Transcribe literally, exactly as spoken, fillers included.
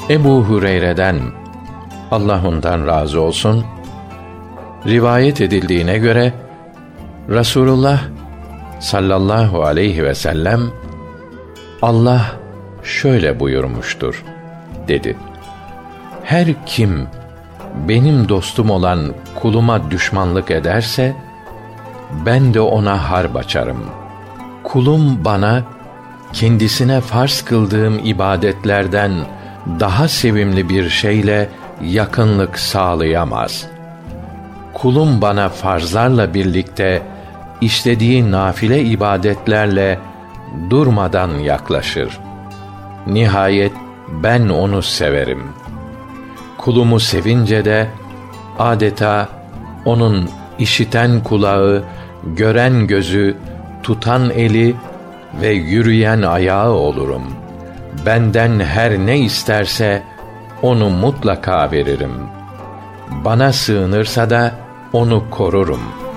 Ebu Hureyre'den, Allah ondan razı olsun, rivayet edildiğine göre Resulullah sallallahu aleyhi ve sellem, Allah şöyle buyurmuştur dedi: her kim benim dostum olan kuluma düşmanlık ederse, ben de ona harp açarım. Kulum bana kendisine farz kıldığım ibadetlerden daha sevimli bir şeyle yakınlık sağlayamaz. Kulum bana farzlarla birlikte işlediği nafile ibadetlerle durmadan yaklaşır. Nihayet ben onu severim. Kulumu sevince de adeta onun işiten kulağı, gören gözü, tutan eli ve yürüyen ayağı olurum. Benden her ne isterse onu mutlaka veririm. Bana sığınırsa da onu korurum.